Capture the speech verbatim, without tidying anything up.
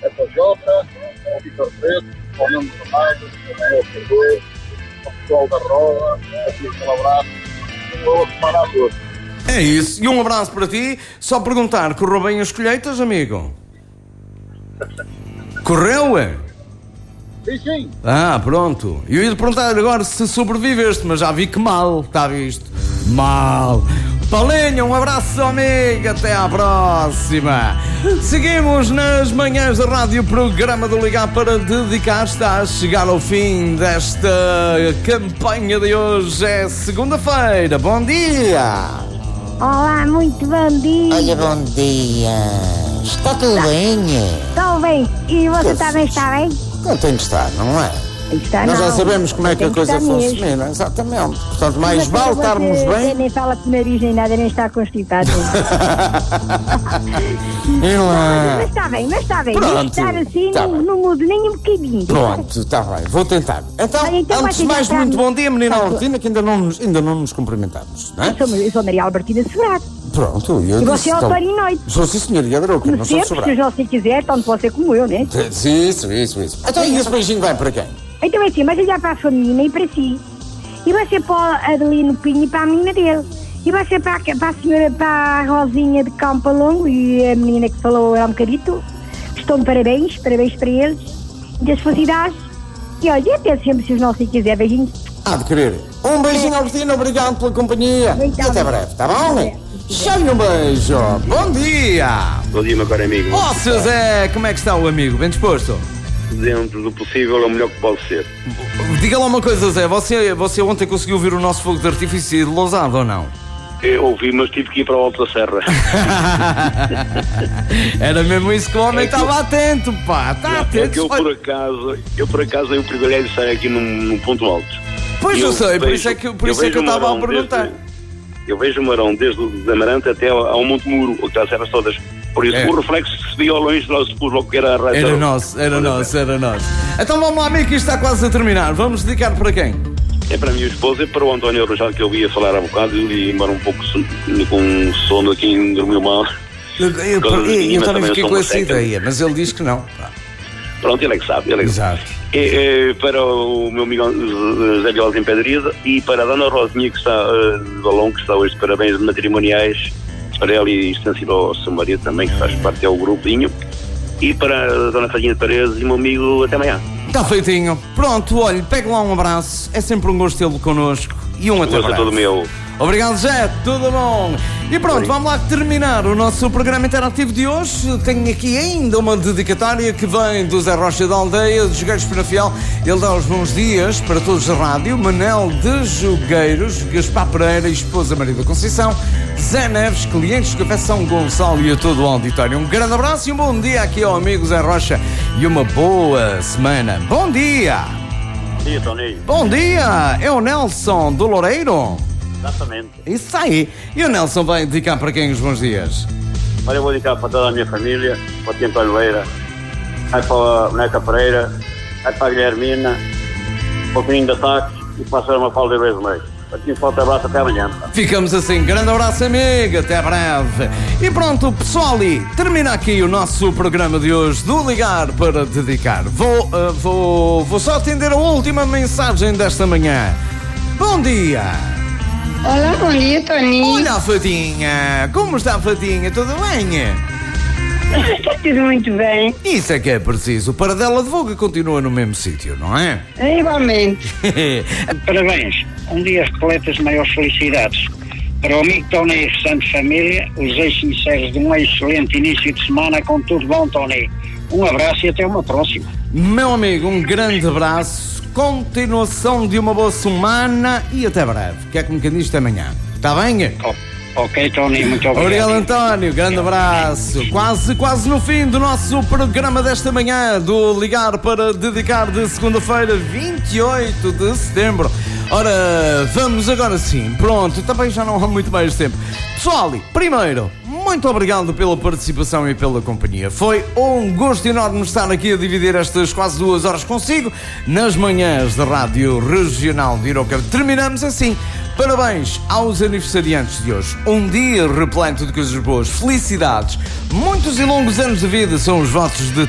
é para Jota, ao Vitor Preto, ao Nuno Ramalho, também ao Pedro, ao pessoal da Roda, aqui um abraço, boa semana a todos. É isso, e um abraço para ti. Só perguntar, correu bem as colheitas, amigo? Correu, é? Sim, sim. Ah, pronto. Eu ia te perguntar agora se sobreviveste, mas já vi que mal, está visto? Mal. Paulinho, um abraço, amigo. Até à próxima. Seguimos nas manhãs da rádio, programa do Ligar para Dedicar. Está a chegar ao fim desta campanha de hoje. É segunda-feira. Bom dia. Olá, muito bom dia. Olha, bom dia. Está tudo bem? Estou bem. E você também está bem? Não tem que estar, não é? Está, Nós não. já sabemos como é que Tem a coisa estar mesmo. funciona, exatamente. Portanto, mais Mas vale você- estarmos você bem. nem fala com o nariz nem nada, nem está constipado. E lá. Mas está bem, mas está bem. Pronto, Não estar assim, tá não, bem. não mudo nem um bocadinho. Pronto, está bem, vou tentar. Então, Olha, então antes de vai mais, tentar muito para- bom dia, menina Tá, Albertina, que ainda não nos, ainda não nos cumprimentamos, não é? Eu sou, eu sou Maria Albertina Sobrado. Pronto, eu E disse. você é o então, Tony Noite. Sou sim, senhor, e adorou, que eu Como não sou sempre, se sobrado. você quiser, tanto você como eu, né? Isso, isso, isso. Então, e esse beijinho vai para quem? Então é assim, mas olhar para a sua menina e para si. E vai ser para a Adelino Pinho e para a menina dele. E vai ser para a, para a senhora, para a Rosinha de Campo Longo e a menina que falou há um bocadito. Estão de parabéns, parabéns para eles. Das felicidades. E olha, e até sempre, se os nossos quiser, beijinhos. Há de querer. Um beijinho, Albertina, obrigado pela companhia. Muito E até breve, tá bom? Cheio um beijo. Bom dia. Bom dia, meu caro amigo. Ó, seu Zé, como é que está o amigo? Bem disposto? Dentro do possível, é o melhor que pode ser. Diga lá uma coisa, Zé. Você, você ontem conseguiu ver o nosso fogo de artifício de Lousada ou não? Eu ouvi, mas tive que ir para o Alto da Serra. Era mesmo isso que o homem É que estava atento, pá. Está É atento. que eu, por acaso, eu por acaso tenho o privilégio de estar aqui num, num ponto alto. Pois E eu sei, por vejo- isso é que, por isso é que vejo eu o estava a Marão perguntar. desde- eu vejo o Marão desde o Amarante até ao, ao Monte Muro, que está as serras todas. Por isso, É. o reflexo que se via ao longe, nós supus logo que era a raça. Era nosso, era nosso, era nosso. Então vamos lá, amigo, que isto está quase a terminar. Vamos dedicar para quem? É para a minha esposa e para o António Rojado, que eu ia falar há bocado, e embora um pouco son- com sono aqui, dormiu mal. Eu, eu, eu, Todas as eu meninas também também fiquei são com uma essa seca. ideia, mas ele diz que não. Pronto, ele é que sabe, ele é que sabe. Exato. E, e, para o meu amigo Zé Violas em Pedrida e para a Dona Rosinha, que está uh, de balão, que está hoje de parabéns matrimoniais, para ela e extensivo ao seu marido também, que faz parte do grupinho, e para a Dona Fadinha de Paredes e o meu amigo, até amanhã. Está feitinho. Pronto, olha, pega lá um abraço. É sempre um gosto tê-lo connosco. E um até Gosto breve. todo meu. Obrigado, Zé. Tudo bom. E pronto, vamos lá terminar o nosso programa interativo de hoje. Tenho aqui ainda uma dedicatória que vem do Zé Rocha da Aldeia, dos Jogueiros Penafiel. Ele dá os bons dias para todos da rádio. Manel de Jogueiros, Gaspar Pereira e esposa Maria da Conceição, Zé Neves, clientes do Café São Gonçalo e a todo o auditório. Um grande abraço e um bom dia aqui ao amigo Zé Rocha e uma boa semana. Bom dia! Bom dia, Tony. Bom dia! É o Nelson do Loureiro? Exatamente. Isso aí! E o Nelson vai dedicar para quem os bons dias? Olha, eu vou dedicar para toda a minha família, para o Tempo Oliveira, vai para a Boneca Pereira, vai para a Guilhermina, para o Pinho da Taques e para a Sra. Mafalda de Reis Meio. Aqui um forte abraço, até amanhã. Ficamos assim, grande abraço, amigo, até breve. E pronto, pessoal, e termina aqui o nosso programa de hoje do Ligar para Dedicar. Vou, uh, vou, vou só atender a última mensagem desta manhã. Bom dia! Olá, bom dia, Toninho. Olha a Fadinha! Como está a Fadinha? Tudo bem? Está tudo muito bem. Isso é que é preciso. O Paradela de Voga continua no mesmo sítio, não é? Igualmente. Parabéns, um dia repleto de maiores felicidades. Para o amigo Tony e restante família, os ex sinceros de um excelente início de semana, com tudo bom, Tony. Um abraço e até uma próxima. Meu amigo, um grande abraço, continuação de uma boa semana e até breve. O que é que me diz até amanhã? Está bem? Oh, ok, Tony, muito obrigado. Obrigado, António. Grande abraço. Quase, quase no fim do nosso programa desta manhã, do Ligar para Dedicar, de segunda-feira, vinte e oito de setembro. Ora, vamos agora sim. Pronto, também já não há muito mais tempo. Pessoal, primeiro, muito obrigado pela participação e pela companhia. Foi um gosto enorme estar aqui a dividir estas quase duas horas consigo nas manhãs da Rádio Regional de Irocaba. Terminamos assim. Parabéns aos aniversariantes de hoje. Um dia repleto de coisas boas, felicidades, muitos e longos anos de vida são os vossos de